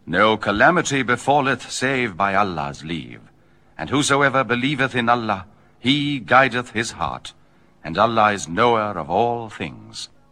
No calamity befalleth save by Allah's leave. And whosoever believeth in Allah, he guideth his heart, and Allah is knower of all things.